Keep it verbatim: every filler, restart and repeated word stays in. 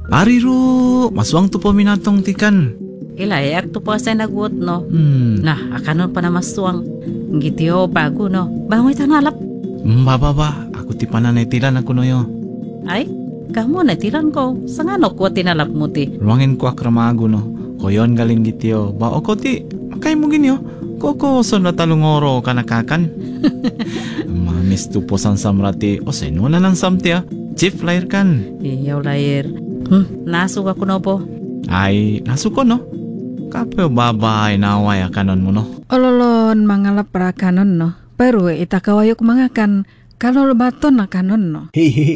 Ariro, maswang tu paminatong tikan. Ilayak tu po sa nagut no. Hmm, Nah, akanon pa na maswang. Ngitiyo bago no. Bangoy tanalap. baba ba, aku ti pananetilan ako no yo. Ay, kamu na tiran ko. Sa nga no ko tinalap mo ti. Ruangin ko akramago no. Koyon galing gitiyo. Ba o ko ti, makay mo ginyo. Koko so natalungoro kanakakan. Mamis tu po sang samrati. O seno na ng samti ah. Chief lair kan. Iyaw layir. Hmm, nasug ako no po. Ay, nasuko no. Kapeo babay naway akanon mo no. Ololon mangalap ra kanon no. Pero itakawayok mga kan kalol baton na kanon no.